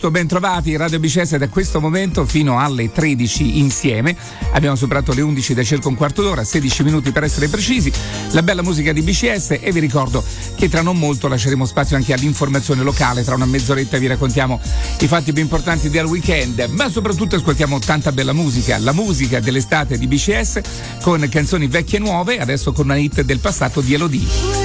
posto, ben trovati, Radio BCS da questo momento fino alle 13 insieme. Abbiamo superato le 11 da circa un quarto d'ora, 16 minuti per essere precisi. La bella musica di BCS, e vi ricordo che tra non molto lasceremo spazio anche all'informazione locale. Tra una mezz'oretta vi raccontiamo i fatti più importanti del weekend, ma soprattutto ascoltiamo tanta bella musica, la musica dell'estate di BCS con canzoni vecchie e nuove, adesso con una hit del passato di Elodie.